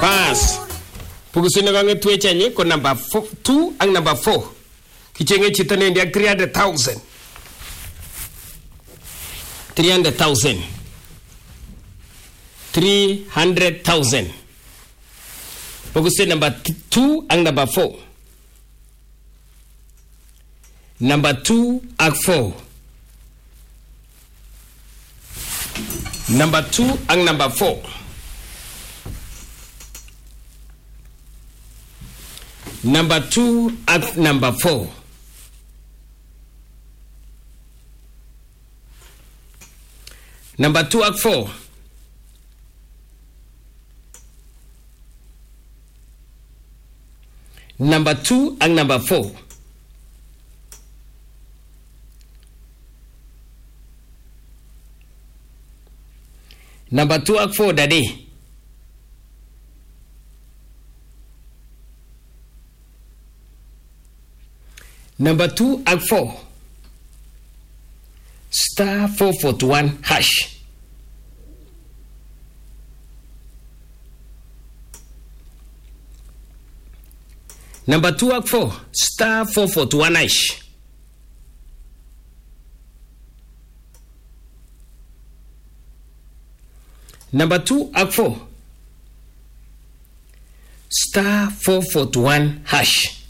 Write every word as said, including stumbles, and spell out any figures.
Pass. Pukusino kange tuwecha nye ko number two ang number four. Kichenge chito ni ndia three hundred thousand. three hundred thousand. three hundred thousand. Pukusino number two ang number four. Number two ang four. Number two ang number four. Number two at number four. Number two at four. Number two and number four. Number two at four, daddy. Number two and four. Star four forty one hash. Number two and four. Star four forty one hash. Number two and four. Star four forty one hash.